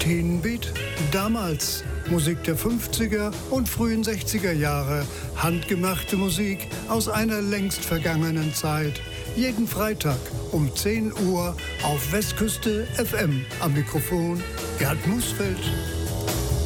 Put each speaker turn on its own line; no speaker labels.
Teenbeat damals. Musik der 50er und frühen 60er Jahre. Handgemachte Musik aus einer längst vergangenen Zeit. Jeden Freitag um 10 Uhr auf Westküste FM. Am Mikrofon Gerd Musfeld.